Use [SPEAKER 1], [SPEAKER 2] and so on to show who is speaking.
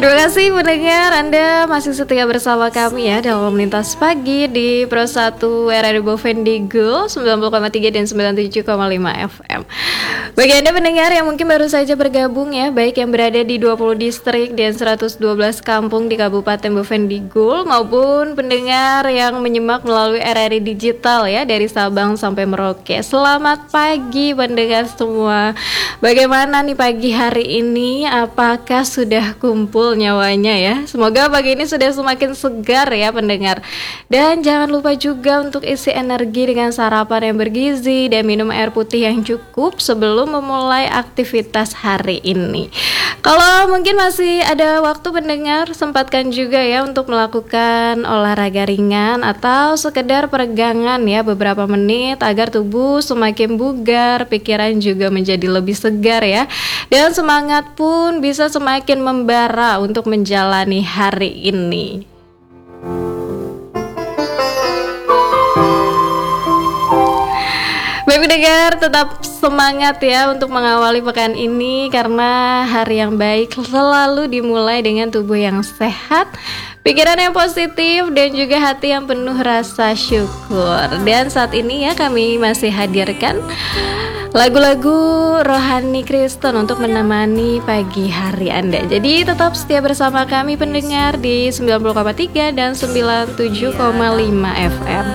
[SPEAKER 1] Terima kasih pendengar, Anda masih setia bersama kami ya dalam Melintas Pagi di Pro 1 RRI Bovendigul 90,3 dan 97,5 FM. Bagi Anda pendengar yang mungkin baru saja bergabung ya, baik yang berada di 20 distrik dan 112 kampung di Kabupaten Bovendigul maupun pendengar yang menyimak melalui RRI Digital ya dari Sabang sampai Merauke. Selamat pagi pendengar semua. Bagaimana nih pagi hari ini? Apakah sudah kumpul nyawanya ya? Semoga pagi ini sudah semakin segar ya pendengar. Dan jangan lupa juga untuk isi energi dengan sarapan yang bergizi dan minum air putih yang cukup sebelum memulai aktivitas hari ini. Kalau mungkin masih ada waktu pendengar, sempatkan juga ya untuk melakukan olahraga ringan atau sekedar peregangan ya beberapa menit agar tubuh semakin bugar, pikiran juga menjadi lebih segar ya. Dan semangat pun bisa semakin membara untuk menjalani hari ini. Baik pendengar, tetap semangat ya untuk mengawali pekan ini karena hari yang baik selalu dimulai dengan tubuh yang sehat, pikiran yang positif dan juga hati yang penuh rasa syukur. Dan saat ini ya kami masih hadirkan lagu-lagu rohani Kristen untuk menemani pagi hari Anda. Jadi tetap setia bersama kami pendengar di 90,3 dan 97,5 FM.